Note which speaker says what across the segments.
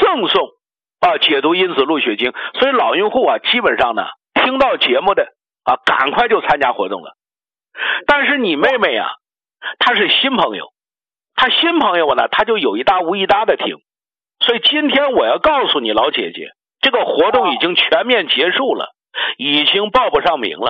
Speaker 1: 赠送解毒因子鹿血清。所以老用户基本上呢听到节目的赶快就参加活动了。但是你妹妹她是新朋友，她新朋友呢她就有一搭无一搭的听。所以今天我要告诉你老姐姐，这个活动已经全面结束了，已经报不上名了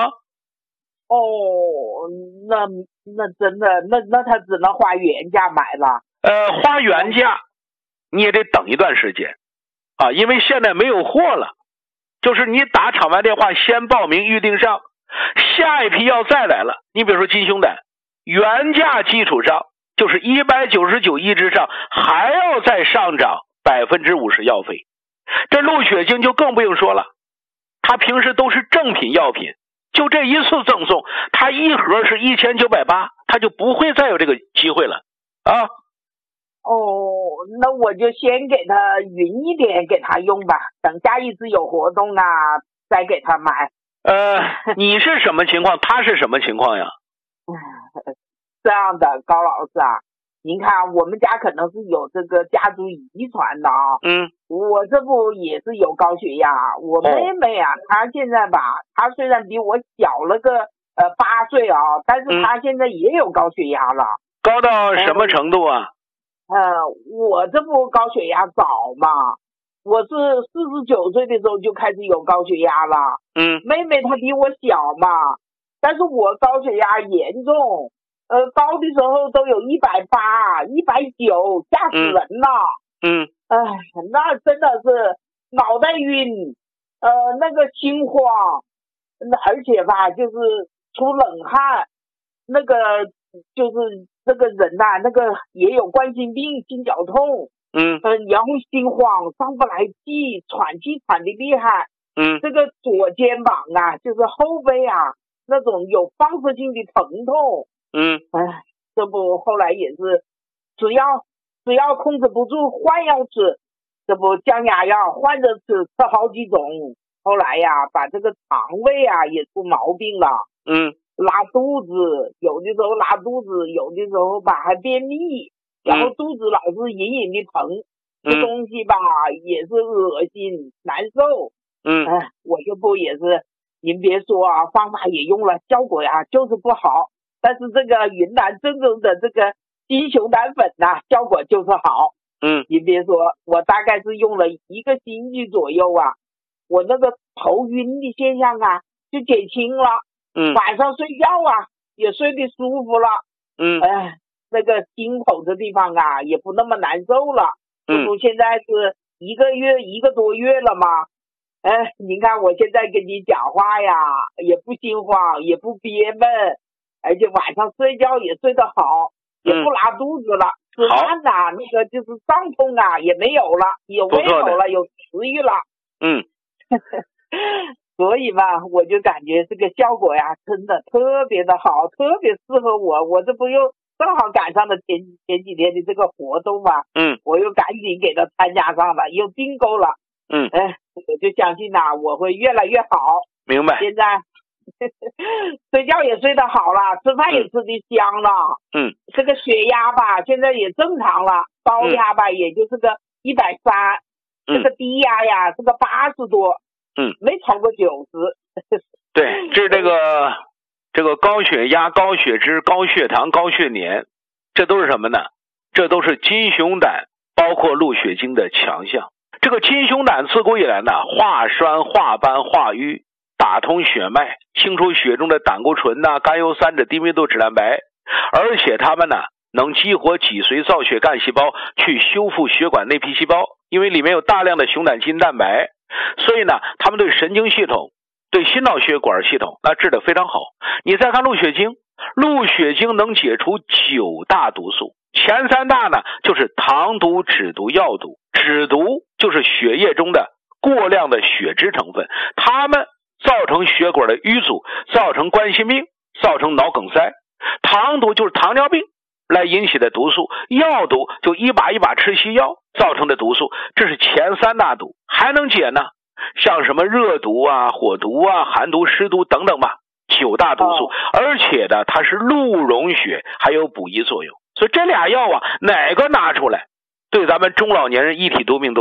Speaker 2: 那真的那他只能花原价买了。
Speaker 1: 花原价你也得等一段时间因为现在没有货了。就是你打场外电话先报名预定上，下一批要再来了。你比如说金胸胆，原价基础上就是199一支上，还要再上涨50%药费。这鹿血清就更不用说了，它平时都是正品药品，就这一次赠送，它一盒是1980，它就不会再有这个机会了
Speaker 2: 那我就先给他匀一点给他用吧，等下一次有活动再给他买。
Speaker 1: 你是什么情况？他是什么情况呀？
Speaker 2: 这样的，高老师您看我们家可能是有这个家族遗传的我这不也是有高血压，我妹妹她现在她虽然比我小了个8岁但是她现在也有高血压了。
Speaker 1: 高到什么程度
Speaker 2: 我这不高血压早嘛，我是49岁的时候就开始有高血压了。妹妹她比我小嘛，但是我高血压严重，高的时候都有180、190，吓死人了。那真的是脑袋晕，那个心慌，而且就是出冷汗，那个就是这个人那个也有冠心病、心绞痛，然后心慌，上不来气，喘气喘的厉害。这个左肩膀就是后背那种有放射性的疼痛。这不后来也是只要控制不住换药吃，这不降压药换着吃好几种，后来把这个肠胃也出毛病了。拉肚子，有的时候拉肚子，有的时候还便秘，然后肚子老是隐隐的疼，吃东西也是恶心难受。我这不也是，您别说方法也用了，效果就是不好，但是这个云南正宗的这个金熊胆粉效果就是好。您别说，我大概是用了1个星期左右我那个头晕的现象就减轻了。晚上睡觉也睡得舒服了。那个心口的地方也不那么难受了。现在是1个多月了嘛。您看我现在跟你讲话也不心慌，也不憋闷，而且晚上睡觉也睡得好，也不拉肚子了。吃饭那个就是胀痛也没有了，有胃口了，有食欲了。所以我就感觉这个效果真的特别的好，特别适合我。我这不又正好赶上了前几天的这个活动我又赶紧给他参加上了，又订购了。我就相信我会越来越好。
Speaker 1: 明白。
Speaker 2: 现在睡觉也睡得好了，吃饭也吃得香了。这个血压现在也正常了，高压也就是个130，这个低压是个80多。没超过90。
Speaker 1: 对，这是这个高血压、高血脂、高血糖、高血粘，这都是什么呢？这都是金熊胆包括鹿血清的强项。这个金熊胆自古以来呢，化栓、化斑、化瘀，打通血脉，清除血中的胆固醇甘油三酯、低密度脂蛋白，而且它们呢能激活脊髓造血干细胞，去修复血管内皮细胞，因为里面有大量的熊胆基因蛋白，所以呢它们对神经系统、对心脑血管系统治得非常好。你再看鹿血清，鹿血清能解除9大毒素，前3大呢就是糖毒、脂毒、药毒。脂毒就是血液中的过量的血脂成分，它们造成血管的淤阻，造成冠心病，造成脑梗塞。糖毒就是糖尿病来引起的毒素，药毒就一把一把吃西药造成的毒素，这是前3大毒。还能解呢，像什么热毒火毒寒毒、湿毒等等9大毒素。而且呢它是鹿溶血，还有补益作用。所以这俩药哪个拿出来对咱们中老年人一体多病都